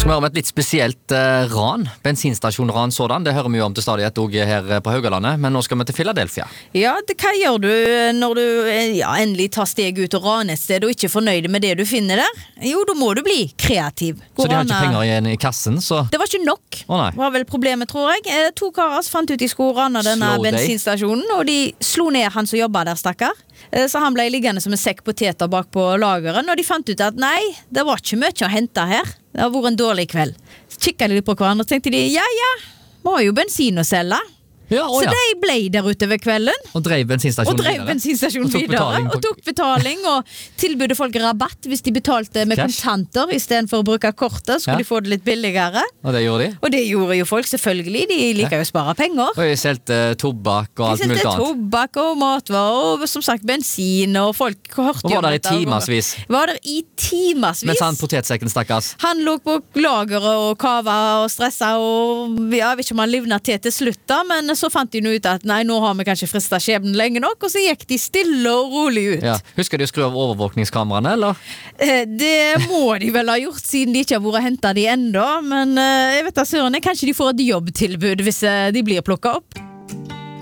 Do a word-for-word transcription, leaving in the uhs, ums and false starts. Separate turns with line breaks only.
Skal vi høre om et litt spesielt uh, ran, bensinstasjonran sådan. Det hører vi jo om til stadighet også her på Haugalandet, men nå skal vi til Philadelphia.
Ja, det, hva gjør du når du ja, endelig tar steg ut og raner et sted og ikke er fornøyd med det du finner der? Jo, da må du bli kreativ.
Gå så de har ikke penger igjen i kassen, så...
Det var ikke nok,
oh,
var vel problemet, tror jeg. Eh, to karer fant ut de skulle rane denne
Slow
bensinstasjonen, og de slo ned han som jobbet der, stakkar. Eh, så han ble liggende som en sekk poteter bak på lageren, og de fant ut at nei, det var ikke mye å hente her. Det har vært en dårlig kveld. Så kikket de litt på hverandre og tenkte de, ja, ja, må jo bensin å selge.
Ja, å,
så
ja.
de ble der ute ved kvelden.
Og drev bensinstasjonen
og drev
videre.
bensinstasjonen og videre. Og tok betaling, og tilbudde folk rabatt hvis de betalte med
Cash.
kontanter i stedet for å bruke kortet, så skulle
Ja.
de få det litt billigere.
Og det gjorde de?
Og det gjorde jo folk, selvfølgelig. De liker jo å spare penger.
Og de selte tobakk og alt
De
mulig
selte
annet.
tobakk og matvarer, og som sagt bensin, og folk hørte
Og var
jo
der i
dette, og-
timasvis.
Var der i timasvis.
Mens han potetsekken stakkars.
Han lå på lageret og kava og stressa, og ja, jeg vet ikke om han livnet til til slutt da, men så fant de nå ut at nei, nå har vi kanskje fristet skjebnen lenge nok, og så gikk de stille og rolig ut.
Ja. Husker de å skru av overvåkningskameraene, eller?
Eh, Det må de vel ha gjort, siden de ikke har vært hentet de enda, men eh, jeg vet da, søren, kanskje de får et jobbtilbud hvis eh, de blir plukket opp.